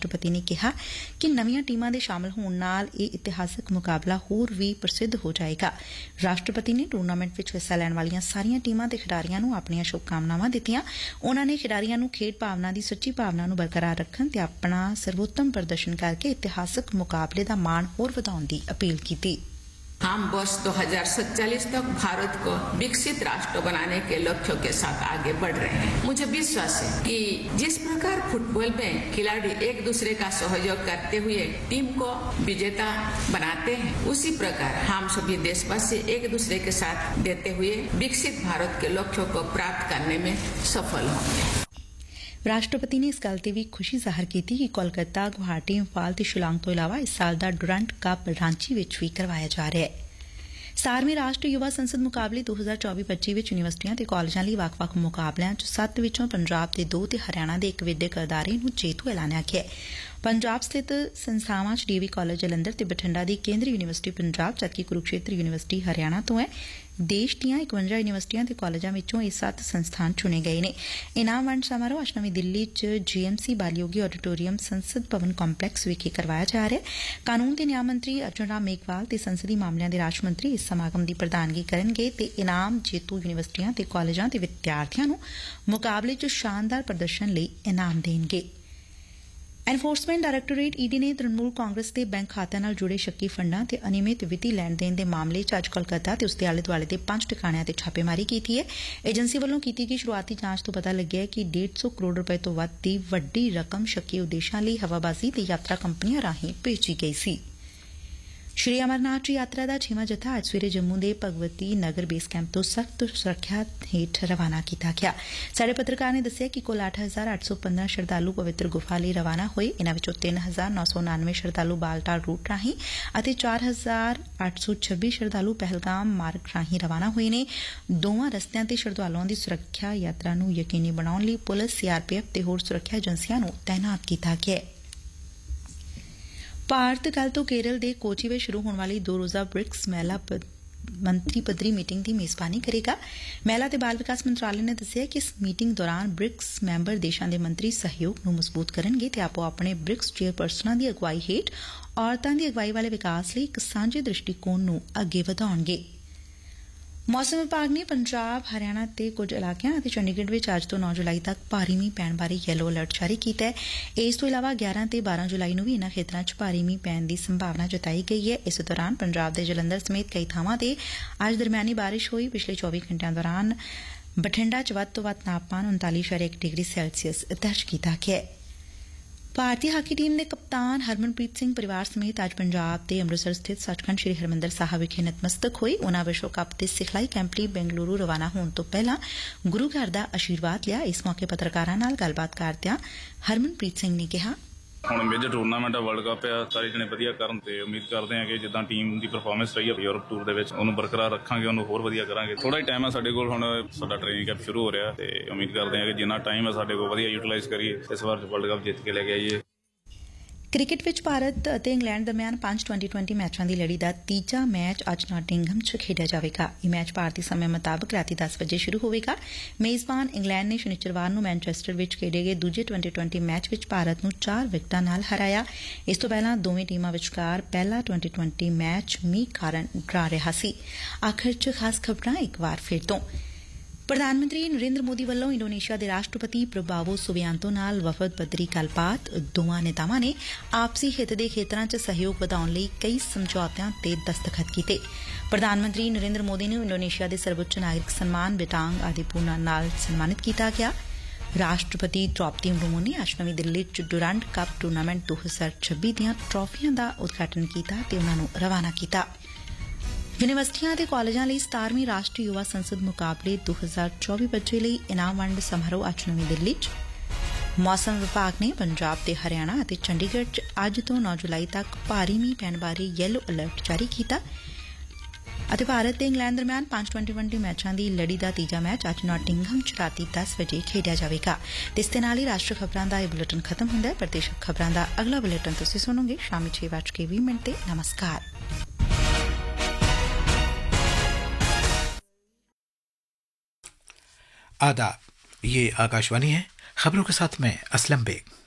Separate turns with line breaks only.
ਰਾਸ਼ਟਰਪਤੀ ਨੇ ਕਿਹਾ ਕਿ ਨਵੀਆਂ ਟੀਮਾਂ ਦੇ ਸ਼ਾਮਲ ਹੋਣ ਨਾਲ ਇਹ ਇਤਿਹਾਸਕ ਮੁਕਾਬਲਾ ਹੋਰ ਵੀ ਪ੍ਰਸਿੱਧ ਹੋ ਜਾਏਗਾ। ਰਾਸ਼ਟਰਪਤੀ ਨੇ ਟੂਰਨਾਮੈਂਟ ਵਿੱਚ ਹਿੱਸਾ ਲੈਣ ਵਾਲੀਆਂ ਸਾਰੀਆਂ ਟੀਮਾਂ ਤੇ ਖਿਡਾਰੀਆਂ ਨੂੰ ਆਪਣੀਆਂ ਸ਼ੁਭਕਾਮਨਾਵਾਂ ਦਿੱਤੀਆਂ। ਉਨ੍ਹਾਂ ਨੇ ਖਿਡਾਰੀਆਂ ਨੂੰ ਖੇਡ ਭਾਵਨਾ ਦੀ ਸੱਚੀ ਭਾਵਨਾ ਨੂੰ ਬਰਕਰਾਰ ਰੱਖਣ ਤੇ ਆਪਣਾ ਸਰਵੋਤਮ ਪ੍ਰਦਰਸ਼ਨ ਕਰਕੇ ਇਤਿਹਾਸਕ ਮੁਕਾਬਲੇ ਦਾ ਮਾਣ ਹੋਰ ਵਧਾਉਣ ਦੀ अपील की थी।
हम वर्ष 2047 तक भारत को विकसित राष्ट्र बनाने के लक्ष्यों के साथ आगे बढ़ रहे हैं। मुझे विश्वास है कि जिस प्रकार फुटबॉल में खिलाड़ी एक दूसरे का सहयोग करते हुए टीम को विजेता बनाते हैं, उसी प्रकार हम सभी देशवासी एक दूसरे के साथ देते हुए विकसित भारत के लक्ष्यों को प्राप्त करने में सफल होंगे।
ਰਾਸ਼ਟਰਪਤੀ ਨੇ ਇਸ ਗੱਲ ਤੇ ਵੀ ਖੁਸ਼ੀ ਜ਼ਾਹਰ ਕੀਤੀ ਕਿ ਕੋਲਕਾਤਾ, ਗੁਵਾਹਾਟੀ, ਇੰਫਾਲ ਤੇ ਸ਼ਿਲਾਂਗ ਤੋਂ ਇਲਾਵਾ ਇਸ ਸਾਲ ਦਾ ਡੁਰੰਟ ਕੱਪ ਰਾਂਚੀ ਵਿੱਚ ਵੀ ਕਰਵਾਇਆ ਜਾ ਰਿਹਾ ਹੈ। 17ਵੇਂ ਰਾਸ਼ਟਰੀ ਯੁਵਾ ਸੰਸਦ ਮੁਕਾਬਲੇ 2024-25 ਵਿੱਚ ਯੂਨੀਵਰਸਿਟੀਆਂ ਤੇ ਕਾਲਜਾਂ ਲਈ ਵੱਖ-ਵੱਖ ਮੁਕਾਬਲਿਆਂ 'ਚ 7 ਵਿੱਚੋਂ ਪੰਜਾਬ ਦੇ 2 ਤੇ ਹਰਿਆਣਾ ਦੇ 1 ਵਿਦਿਅਕ ਅਦਾਰੇ ਨੂੰ ਜੇਤੂ ਐਲਾਨਿਆ ਗਿਆ ਹੈ। ਪੰਜਾਬ ਸਥਿਤ ਸੰਸਥਾਵਾਂ 'ਚ ਡੀਏਵੀ ਕਾਲਜ ਜਲੰਧਰ ਤੇ ਬਠਿੰਡਾ ਦੀ ਕੇਂਦਰੀ ਯੂਨੀਵਰਸਿਟੀ ਪੰਜਾਬ, ਜਦਕਿ ਕੁਰੂਕਸ਼ੇਤਰ ਯੂਨੀਵਰਸਿਟੀ ਹਰਿਆਣਾ ਤੋਂ ਹੈ। ਦੇਸ਼ ਦੀਆਂ 51 ਯੂਨੀਵਰਸਿਟੀਆਂ ਤੇ ਕਾਲਜਾਂ ਵਿੱਚੋਂ ਇਹ 7 ਸੰਸਥਾਨ ਚੁਣੇ ਗਏ ਨੇ। ਇਨਾਮ ਵੰਡ ਸਮਾਰੋਹ ਅੱਜ ਨਵੀਂ ਦਿੱਲੀ 'ਚ ਜੀਐਮਸੀ ਬਾਲਯੋਗੀ ਆਡੀਟੋਰੀਅਮ ਸੰਸਦ ਭਵਨ ਕੰਪਲੈਕਸ ਵਿਖੇ ਕਰਵਾਇਆ ਜਾ ਰਿਹਾ ਹੈ। ਕਾਨੂੰਨ ਤੇ ਨਿਆਂ ਮੰਤਰੀ ਅਰਜੁਨ ਰਾਮ ਮੇਘਵਾਲ ਤੇ ਸੰਸਦੀ ਮਾਮਲਿਆਂ ਦੇ ਰਾਜ ਮੰਤਰੀ ਇਸ ਸਮਾਗਮ ਦੀ ਪ੍ਰਧਾਨਗੀ ਕਰਨਗੇ ਤੇ ਇਨਾਮ ਜੇਤੂ ਯੂਨੀਵਰਸਿਟੀਆਂ ਤੇ ਕਾਲਜਾਂ ਦੇ ਵਿਦਿਆਰਥੀਆਂ ਨੂੰ ਮੁਕਾਬਲੇ 'ਚ ਸ਼ਾਨਦਾਰ ਪ੍ਰਦਰਸ਼ਨ ਲਈ ਇਨਾਮ ਦੇਣਗੇ। ਐਨਫੋਰਸਮੈਂਟ ਡਾਇਰੈਕਟੋਰੇਟ ਈਡੀ ਨੇ ਤ੍ਰਿਣਮੂਲ ਕਾਂਗਰਸ ਦੇ ਬੈਂਕ ਖਾਤਿਆਂ ਨਾਲ ਜੁੜੇ ਸ਼ੱਕੀ ਫੰਡਾਂ ਤੇ ਅਨਿਯਮਿਤ ਵਿੱਤੀ ਲੈਣ ਦੇਣ ਦੇ ਮਾਮਲੇ 'ਚ ਅੱਜ ਕੋਲਕਾਤਾ ਤੇ ਉਸਦੇ ਆਲੇ ਦੁਆਲੇ ਦੇ 5 ਟਿਕਾਣਿਆਂ ਤੇ ਛਾਪੇਮਾਰੀ ਕੀਤੀ ਹੈ। ਏਜੰਸੀ ਵੱਲੋਂ ਕੀਤੀ ਗਈ ਸ਼ੁਰੂਆਤੀ ਜਾਂਚ ਤੋਂ ਪਤਾ ਲੱਗਿਆ ਕਿ 150 ਕਰੋੜ ਰੁਪਏ ਤੋਂ ਵੱਧ ਦੀ ਵੱਡੀ ਰਕਮ ਸ਼ੱਕੀ ਉਦੇਸ਼ਾਂ ਲਈ ਹਵਾਬਾਜ਼ੀ ਤੇ ਯਾਤਰਾ ਕੰਪਨੀਆਂ ਰਾਹੀਂ ਭੇਜੀ ਗਈ ਸੀ। ਸ਼੍ਰੀ ਅਮਰਨਾਥ ਯਾਤਰਾ ਦਾ 6ਵਾਂ ਜੱਥਾ ਅੱਜ ਸਵੇਰੇ ਜੰਮੂ ਦੇ ਭਗਵਤੀ ਨਗਰ ਬੇਸ ਕੈਂਪ ਤੋਂ ਸਖਤ ਸੁਰੱਖਿਆ ਹੇਠ ਰਵਾਨਾ ਕੀਤਾ ਗਿਆ। ਸਾਡੇ ਪੱਤਰਕਾਰ ਨੇ ਦੱਸਿਆ ਕਿ ਕੁੱਲ 8,815 ਸ਼ਰਧਾਲੂ ਪਵਿੱਤਰ ਗੁਫਾ ਲਈ ਰਵਾਨਾ ਹੋਏ। ਇਨ੍ਹਾਂ ਵਿੱਚੋਂ 3,999 ਸ਼ਰਧਾਲੂ ਬਾਲਟਾਲ ਰੂਟ ਰਾਹੀਂ ਅਤੇ 4,826 ਸ਼ਰਧਾਲੂ ਪਹਿਲਗਾਮ ਮਾਰਗ ਰਾਹੀਂ ਰਵਾਨਾ ਹੋਏ ਨੇ। ਦੋਵਾਂ ਰਸਤਿਆਂ ਤੇ ਸ਼ਰਧਾਲੂਆਂ ਦੀ ਸੁਰੱਖਿਆ ਯਾਤਰਾ ਨੂੰ ਯਕੀਨੀ ਬਣਾਉਣ ਲਈ ਪੁਲਿਸ, ਸੀਆਰਪੀਐਫ ਤੇ ਹੋਰ ਸੁਰੱਖਿਆ ਏਜੰਸੀਆਂ ਨੂੰ ਤਾਇਨਾਤ ਕੀਤਾ ਗਿਆ ਹੈ। ਭਾਰਤ ਕੱਲ੍ਹ ਤੋਂ ਕੇਰਲ ਦੇ ਕੋਚੀ ਵਿੱਚ ਸ਼ੁਰੂ ਹੋਣ ਵਾਲੀ 2 ਰੋਜ਼ਾ ਬ੍ਰਿਕਸ ਮਹਿਲਾ ਮੰਤਰੀ ਪੱਧਰੀ ਮੀਟਿੰਗ ਦੀ ਮੇਜ਼ਬਾਨੀ ਕਰੇਗਾ। ਮਹਿਲਾ ਤੇ ਬਾਲ ਵਿਕਾਸ ਮੰਤਰਾਲੇ ਨੇ ਦੱਸਿਆ ਕਿ ਇਸ ਮੀਟਿੰਗ ਦੌਰਾਨ ਬ੍ਰਿਕਸ ਮੈਂਬਰ ਦੇਸ਼ਾਂ ਦੇ ਮੰਤਰੀ ਸਹਿਯੋਗ ਨੂੰ ਮਜ਼ਬੂਤ ਕਰਨਗੇ ਤੇ ਆਪੋ ਆਪਣੇ ਬ੍ਰਿਕਸ ਚੇਅਰਪਰਸਨਾਂ ਦੀ ਅਗਵਾਈ ਹੇਠ ਔਰਤਾਂ ਦੀ ਅਗਵਾਈ ਵਾਲੇ ਵਿਕਾਸ ਲਈ ਇੱਕ ਸਾਂਝੇ ਦ੍ਰਿਸ਼ਟੀਕੋਣ ਨੂੰ ਅੱਗੇ ਵਧਾਉਣਗੇ। ਮੌਸਮ ਵਿਭਾਗ ਨੇ ਪੰਜਾਬ, ਹਰਿਆਣਾ ਤੇ ਕੁਝ ਇਲਾਕਿਆਂ ਅਤੇ ਚੰਡੀਗੜ੍ਹ ਵਿੱਚ ਅੱਜ ਤੋਂ 9 ਜੁਲਾਈ ਤੱਕ ਭਾਰੀ ਮੀਂਹ ਪੈਣ ਬਾਰੇ ਯੈਲੋ ਅਲਰਟ ਜਾਰੀ ਕੀਤਾ ਹੈ। ਇਸ ਤੋਂ ਇਲਾਵਾ 11 ਤੇ 12 ਜੁਲਾਈ ਨੂੰ ਵੀ ਇਨ੍ਹਾਂ ਖੇਤਰਾਂ 'ਚ ਭਾਰੀ ਮੀਂਹ ਪੈਣ ਦੀ ਸੰਭਾਵਨਾ ਜਤਾਈ ਗਈ ਹੈ। ਇਸ ਦੌਰਾਨ ਪੰਜਾਬ ਦੇ ਜਲੰਧਰ ਸਮੇਤ ਕਈ ਥਾਵਾਂ ਤੇ ਅੱਜ ਦਰਮਿਆਨੀ ਬਾਰਿਸ਼ ਹੋਈ। ਪਿਛਲੇ 24 ਘੰਟਿਆਂ ਦੌਰਾਨ ਬਠਿੰਡਾ 'ਚ ਵੱਧ ਤੋਂ ਵੱਧ ਤਾਪਮਾਨ 39.1 ਡਿਗਰੀ ਸੈਲਸੀਅਸ ਦਰਜ ਕੀਤਾ ਗਿਆ ਹੈ। ਭਾਰਤੀ ਹਾਕੀ ਟੀਮ ਦੇ ਕਪਤਾਨ ਹਰਮਨਪ੍ਰੀਤ ਸਿੰਘ ਪਰਿਵਾਰ ਸਮੇਤ ਅੱਜ ਪੰਜਾਬ ਦੇ ਅੰਮ੍ਰਿਤਸਰ ਸਥਿਤ ਸੱਚਖੰਡ ਸ੍ਰੀ ਹਰਿਮੰਦਰ ਸਾਹਿਬ ਵਿਖੇ ਨਤਮਸਤਕ ਹੋਏ। ਉਨ੍ਹਾਂ ਵਿਸ਼ਵ ਕੱਪ ਦੇ ਸਿਖਲਾਈ ਕੈਂਪ ਲਈ ਬੈਂਗਲੁਰੂ ਰਵਾਨਾ ਹੋਣ ਤੋਂ ਪਹਿਲਾਂ ਗੁਰੂ ਘਰ ਦਾ ਆਸ਼ੀਰਵਾਦ ਲਿਆ। ਇਸ ਮੌਕੇ ਪੱਤਰਕਾਰਾਂ ਨਾਲ ਗੱਲਬਾਤ ਕਰਦਿਆਂ ਹਰਮਨਪ੍ਰੀਤ ਸਿੰਘ ਨੇ ਕਿਹਾ,
ਹੁਣ ਮੇਜਰ ਟੂਰਨਾਮੈਂਟ ਆ, ਵਰਲਡ ਕੱਪ ਆ, ਸਾਰੇ ਜਣੇ ਵਧੀਆ ਕਰਨ ਤੇ ਉਮੀਦ ਕਰਦੇ ਹਾਂ ਕਿ ਜਿੱਦਾਂ ਟੀਮ ਦੀ ਪਰਫਾਰਮੈਂਸ ਰਹੀ ਆ ਯੂਰਪ ਟੂਰ ਦੇ ਵਿੱਚ ਉਹਨੂੰ ਬਰਕਰਾਰ ਰੱਖਾਂਗੇ, ਉਹਨੂੰ ਹੋਰ ਵਧੀਆ ਕਰਾਂਗੇ। ਥੋੜਾ ਹੀ ਟਾਈਮ ਆ ਸਾਡੇ ਕੋਲ, ਹੁਣ ਸਾਡਾ ਟ੍ਰੇਨਿੰਗ ਕੈਂਪ ਸ਼ੁਰੂ ਹੋ ਰਿਹਾ ਤੇ ਉਮੀਦ ਕਰਦੇ ਹਾਂ ਕਿ ਜਿੰਨਾ ਟਾਈਮ ਆ ਸਾਡੇ ਕੋਲ ਵਧੀਆ ਯੂਟਿਲਾਈਜ਼ ਕਰੀਏ, ਇਸ ਵਾਰ ਵਰਲਡ ਕੱਪ ਜਿੱਤ ਕੇ ਲੈ ਕੇ ਆਈਏ।
ਕ੍ਰਿਕਟ ਵਿੱਚ ਭਾਰਤ ਅਤੇ ਇੰਗਲੈਂਡ ਦਰਮਿਆਨ 5 ਟੀ20 ਮੈਚਾਂ ਦੀ ਲੜੀ ਦਾ ਤੀਜਾ ਮੈਚ ਅੱਜ ਨਾਟਿੰਘਮ 'ਚ ਖੇਡਿਆ ਜਾਵੇਗਾ। ਇਹ ਮੈਚ ਭਾਰਤੀ ਸਮੇਂ ਮੁਤਾਬਕ ਰਾਤੀ 10 ਵਜੇ ਸ਼ੁਰੂ ਹੋਵੇਗਾ। ਮੇਜ਼ਬਾਨ ਇੰਗਲੈਂਡ ਨੇ ਸ਼ਨੀਚਰਵਾਰ ਨੂੰ ਮੈਨਚੈਸਟਰ ਵਿੱਚ ਖੇਡੇ ਗਏ ਦੂਜੇ ਟੀ20 ਮੈਚ ਵਿੱਚ ਭਾਰਤ ਨੂੰ 4 ਵਿਕਟਾਂ ਨਾਲ ਹਰਾਇਆ। ਇਸ ਤੋਂ ਪਹਿਲਾਂ ਦੋਵੇਂ ਟੀਮਾਂ ਵਿਚਕਾਰ ਪਹਿਲਾ ਟੀ20 ਮੈਚ ਮੀਂਹ ਕਾਰਨ ਡਰਾ ਰਿਹਾ ਸੀ। ਆਖਰ 'ਚ ਖਾਸ ਖਬਰਾਂ ਇੱਕ ਵਾਰ ਫਿਰ ਤੋਂ। ਪ੍ਰਧਾਨ ਮੰਤਰੀ ਨਰਿੰਦਰ ਮੋਦੀ ਵੱਲੋਂ ਇੰਡੋਨੇਸ਼ੀਆ ਦੇ ਰਾਸ਼ਟਰਪਤੀ ਪ੍ਰਬਾਵੋ ਸੁਬਿਆਂਤੋ ਨਾਲ ਵਫਦ ਪੱਧਰੀ ਗੱਲਬਾਤ। ਦੋਵਾਂ ਨੇਤਾਵਾਂ ਨੇ ਆਪਸੀ ਹਿੱਤ ਦੇ ਖੇਤਰਾਂ 'ਚ ਸਹਿਯੋਗ ਵਧਾਉਣ ਲਈ ਕਈ ਸਮਝੌਤਿਆਂ ਤੇ ਦਸਤਖਤ ਕੀਤੇ। ਪ੍ਰਧਾਨ ਮੰਤਰੀ ਨਰਿੰਦਰ ਮੋਦੀ ਨੂੰ ਇੰਡੋਨੇਸ਼ੀਆ ਦੇ ਸਰਵਉੱਚ ਨਾਗਰਿਕ ਸਨਮਾਨ ਬਿਟਾਂਗ ਆਦੀਪੂਰਨਾ ਨਾਲ ਸਨਮਾਨਿਤ ਕੀਤਾ ਗਿਆ। ਰਾਸ਼ਟਰਪਤੀ ਦ੍ਰੌਪਦੀ ਮੁਰਮੂ ਨੇ ਅੱਜ ਨਵੀਂ ਦਿੱਲੀ 'ਚ ਡੁਰੰਟ ਕੱਪ ਟੂਰਨਾਮੈਂਟ 2026 ਦੀਆਂ ਟਰਾਫੀਆਂ ਦਾ ਉਦਘਾਟਨ ਕੀਤਾ ਤੇ ਉਨ੍ਹਾਂ ਨੂੰ ਰਵਾਨਾ ਕੀਤਾ। ਯੂਨੀਵਰਸਿਟੀਆਂ ਤੇ ਕਾਲਜਾਂ ਲਈ 17ਵੀਂ ਰਾਸ਼ਟਰੀ ਯੁਵਾ ਸੰਸਦ ਮੁਕਾਬਲੇ 2024-25 ਲਈ ਇਨਾਮ ਵੰਡ ਸਮਾਰੋਹ ਅੱਜ ਨਵੀਂ ਦਿੱਲੀ 'ਚ। ਮੌਸਮ ਵਿਭਾਗ ਨੇ ਪੰਜਾਬ ਤੇ ਹਰਿਆਣਾ ਅਤੇ ਚੰਡੀਗੜ੍ਹ 'ਚ ਅੱਜ ਤੋਂ 9 ਜੁਲਾਈ ਤੱਕ ਭਾਰੀ ਮੀਂਹ ਪੈਣ ਬਾਰੇ ਯੈਲੋ ਅਲਰਟ ਜਾਰੀ ਕੀਤਾ। ਅਤੇ ਭਾਰਤ ਤੇ ਇੰਗਲੈਂਡ ਦਰਮਿਆਨ 5 ਟੀ20 ਮੈਚਾਂ ਦੀ ਲੜੀ ਦਾ ਤੀਜਾ ਮੈਚ ਅੱਜ ਨਾਟਿੰਘਮ 'ਚ ਰਾਤੀ 10 ਵਜੇ ਖੇਡਿਆ ਜਾਵੇਗਾ। ਇਸ ਦੇ ਨਾਲ ਹੀ ਰਾਸ਼ਟਰੀ ਖਬਰਾਂ ਦਾ ਇਹ ਬੁਲੇਟਿਨ ਖਤਮ ਹੁੰਦਾ ਹੈ। ਪ੍ਰਦੇਸ਼ਕ ਖਬਰਾਂ ਦਾ ਅਗਲਾ ਬੁਲੇਟਿਨ ਤੁਸੀਂ ਸੁਣੋਗੇ ਸ਼ਾਮੀ 6:20 ਤੇ। ਨਮਸਕਾਰ।
आदाब, ये आकाशवाणी है। खबरों के साथ मैं असलम बेग।